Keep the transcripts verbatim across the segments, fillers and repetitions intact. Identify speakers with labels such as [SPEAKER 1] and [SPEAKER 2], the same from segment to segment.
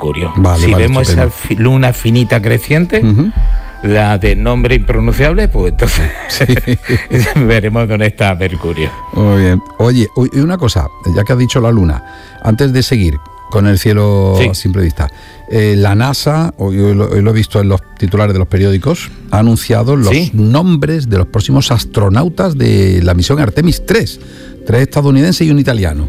[SPEAKER 1] Mercurio.
[SPEAKER 2] Vale,
[SPEAKER 1] si
[SPEAKER 2] vale,
[SPEAKER 1] vemos
[SPEAKER 2] estupendo.
[SPEAKER 1] esa fi- luna finita creciente,
[SPEAKER 2] Uh-huh.
[SPEAKER 1] la de nombre impronunciable, pues entonces sí. veremos dónde está Mercurio.
[SPEAKER 2] Muy bien. Oye, y una cosa, ya que has dicho la luna, antes de seguir con el cielo
[SPEAKER 1] Sí.
[SPEAKER 2] a simple vista, eh, la NASA, hoy, hoy lo, hoy lo he visto en los titulares de los periódicos, ha anunciado los
[SPEAKER 1] Sí.
[SPEAKER 2] nombres de los próximos astronautas de la misión Artemis tres, tres estadounidenses y un italiano.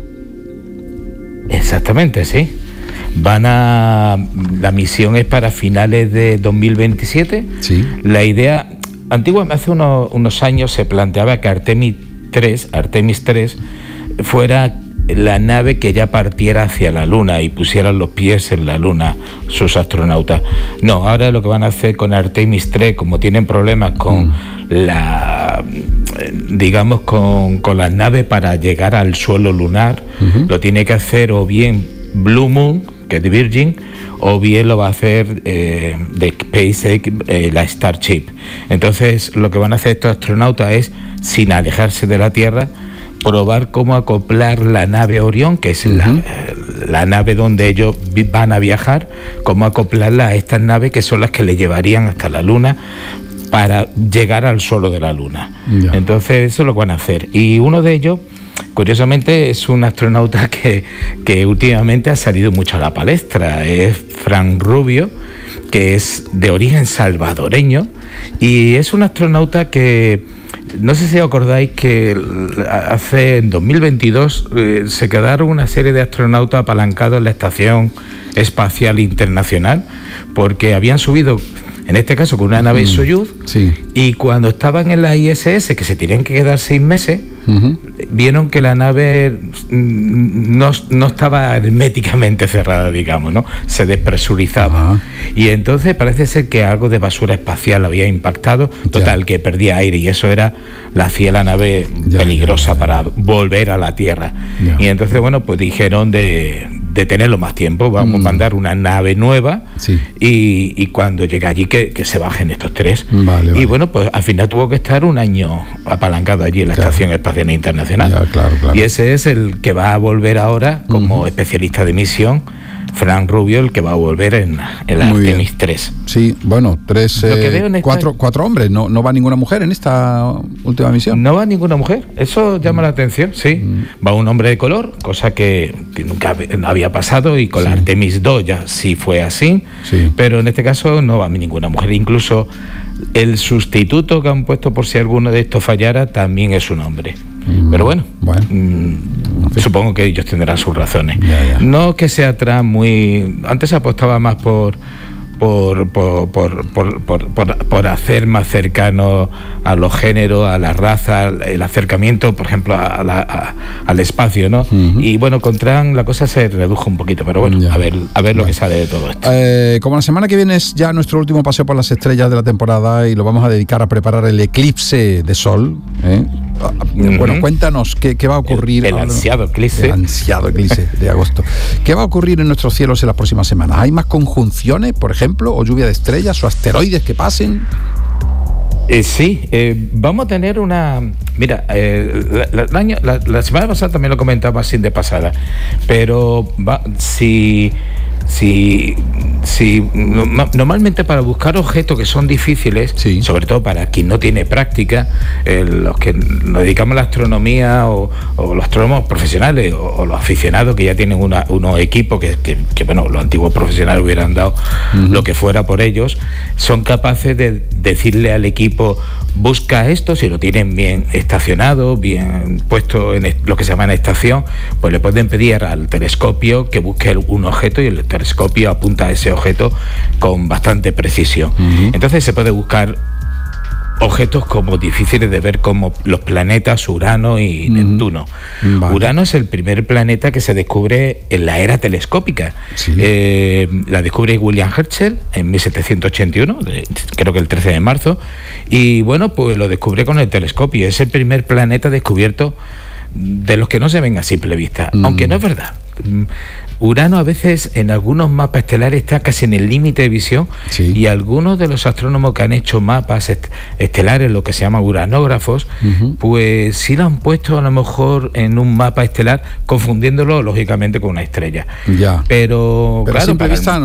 [SPEAKER 1] Exactamente, sí. Van a... La misión es para finales de dos mil veintisiete.
[SPEAKER 2] Sí.
[SPEAKER 1] La idea... Antiguamente, hace unos, unos años se planteaba que Artemis tres, Artemis tres fuera la nave que ya partiera hacia la Luna y pusieran los pies en la Luna sus astronautas. No, ahora lo que van a hacer con Artemis tres, como tienen problemas con mm. la... digamos, con, con las naves para llegar al suelo lunar, uh-huh. lo tiene que hacer o bien Blue Moon, que es de Virgin, o bien lo va a hacer eh, de SpaceX, eh, la Starship. Entonces lo que van a hacer estos astronautas es, sin alejarse de la Tierra, probar cómo acoplar la nave Orión, que es uh-huh. la, la nave donde ellos van a viajar, cómo acoplarla a estas naves que son las que le llevarían hasta la Luna para llegar al suelo de la Luna. Yeah. Entonces eso es lo que van a hacer. Y uno de ellos, curiosamente, es un astronauta que, que últimamente ha salido mucho a la palestra. Es Frank Rubio, que es de origen salvadoreño, y es un astronauta que, no sé si os acordáis que hace en dos mil veintidós eh, se quedaron una serie de astronautas apalancados en la Estación Espacial Internacional, porque habían subido, en este caso con una nave mm, Soyuz,
[SPEAKER 2] sí.
[SPEAKER 1] y cuando estaban en la I S S, que se tenían que quedar seis meses, uh-huh. vieron que la nave no, no estaba herméticamente cerrada, digamos, ¿no? Se despresurizaba. Uh-huh. Y entonces parece ser que algo de basura espacial había impactado, total, ya. que perdía aire, y eso era, la hacía la nave ya, peligrosa ya, ya. para volver a la Tierra. Ya. Y entonces, bueno, pues dijeron de, de tenerlo más tiempo, vamos mm. a mandar una nave nueva,
[SPEAKER 2] sí.
[SPEAKER 1] y, y cuando llegue allí que, que se bajen estos tres.
[SPEAKER 2] Vale,
[SPEAKER 1] y
[SPEAKER 2] vale.
[SPEAKER 1] bueno, pues al final tuvo que estar un año apalancado allí en la claro. Estación Espacial Internacional.
[SPEAKER 2] Ya, claro, claro.
[SPEAKER 1] Y ese es el que va a volver ahora como uh-huh. especialista de misión, Frank Rubio, el que va a volver en, en la Muy Artemis bien. tres.
[SPEAKER 2] Sí, bueno, tres, eh, cuatro, esta... cuatro hombres, no, no va ninguna mujer en esta última misión.
[SPEAKER 1] No va ninguna mujer, eso llama mm. la atención, sí. Mm. Va un hombre de color, cosa que, que nunca había pasado, y con sí. la Artemis dos ya sí fue así,
[SPEAKER 2] sí.
[SPEAKER 1] pero en este caso no va ninguna mujer. Incluso el sustituto que han puesto por si alguno de estos fallara también es un hombre. Mm. Pero bueno,
[SPEAKER 2] bueno.
[SPEAKER 1] Mmm, sí. supongo que ellos tendrán sus razones.
[SPEAKER 2] Ya, ya.
[SPEAKER 1] No que sea atrás muy... Antes se apostaba más por... Por, por, por, por, por, por, por hacer más cercano a los géneros, a la raza, el acercamiento, por ejemplo, a la, a, al espacio, ¿no? Uh-huh. Y bueno, con Trump la cosa se redujo un poquito, pero bueno, ya. a ver, a ver lo bueno. que sale de todo esto.
[SPEAKER 2] Eh, como la semana que viene es ya nuestro último paseo por las estrellas de la temporada y lo vamos a dedicar a preparar el eclipse de sol, ¿eh? Uh-huh. Bueno, cuéntanos qué, qué va a ocurrir.
[SPEAKER 1] El, el ansiado eclipse.
[SPEAKER 2] El ansiado eclipse de agosto. ¿Qué va a ocurrir en nuestros cielos en las próximas semanas? ¿Hay más conjunciones, por ejemplo, o lluvia de estrellas, o asteroides que pasen?
[SPEAKER 1] Eh, sí, eh, vamos a tener una... Mira, eh, la, la, el año, la, la semana pasada también lo comentaba así de pasada, pero va, si... Si, si no, normalmente para buscar objetos que son difíciles,
[SPEAKER 2] sí.
[SPEAKER 1] sobre todo para quien no tiene práctica, eh, los que nos dedicamos a la astronomía o, o los astrónomos profesionales o, o los aficionados que ya tienen una, unos equipos que, que, que, bueno, los antiguos profesionales hubieran dado uh-huh. lo que fuera por ellos, son capaces de decirle al equipo: busca esto, si lo tienen bien estacionado, bien puesto en lo que se llama en estación, pues le pueden pedir al telescopio que busque un objeto y el telescopio apunta a ese objeto con bastante precisión. Uh-huh. Entonces se puede buscar objetos como difíciles de ver, como los planetas Urano y uh-huh. Neptuno. Vale. Urano es el primer planeta que se descubre en la era telescópica.
[SPEAKER 2] Sí.
[SPEAKER 1] Eh, la descubre William Herschel en mil setecientos ochenta y uno, creo que el trece de marzo, y bueno, pues lo descubre con el telescopio. Es el primer planeta descubierto de los que no se ven a simple vista, uh-huh. aunque no es verdad. Urano a veces en algunos mapas estelares está casi en el límite de visión,
[SPEAKER 2] sí.
[SPEAKER 1] y algunos de los astrónomos que han hecho mapas est- estelares, lo que se llama uranógrafos, uh-huh. pues sí lo han puesto a lo mejor en un mapa estelar, confundiéndolo lógicamente con una estrella.
[SPEAKER 2] Ya.
[SPEAKER 1] Pero,
[SPEAKER 2] Pero
[SPEAKER 1] claro,
[SPEAKER 2] simple
[SPEAKER 1] para
[SPEAKER 2] vista
[SPEAKER 1] el,